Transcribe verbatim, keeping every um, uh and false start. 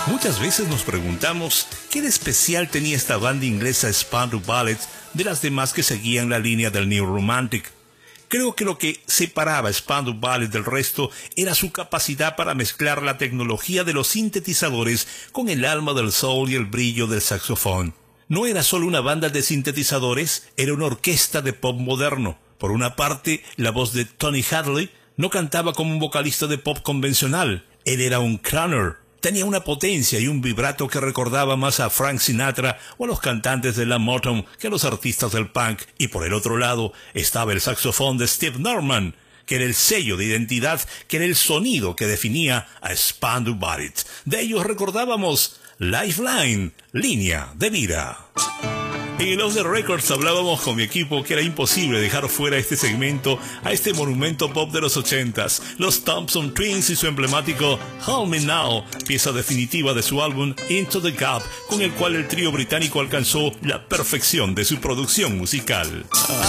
Muchas veces nos preguntamos qué de especial tenía esta banda inglesa Spandau Ballet de las demás que seguían la línea del New Romantic. Creo que lo que separaba a Spandau Ballet del resto era su capacidad para mezclar la tecnología de los sintetizadores con el alma del soul y el brillo del saxofón. No era solo una banda de sintetizadores, era una orquesta de pop moderno. Por una parte, la voz de Tony Hadley no cantaba como un vocalista de pop convencional. Él era un crooner. Tenía una potencia y un vibrato que recordaba más a Frank Sinatra o a los cantantes de la Motown que a los artistas del punk. Y por el otro lado estaba el saxofón de Steve Norman, que era el sello de identidad, que era el sonido que definía a Spandau Ballet. De ellos recordábamos Lifeline, línea de vida. En los The Records hablábamos con mi equipo que era imposible dejar fuera este segmento a este monumento pop de los ochentas, los Thompson Twins y su emblemático Hold Me Now, pieza definitiva de su álbum Into the Gap, con el cual el trío británico alcanzó la perfección de su producción musical.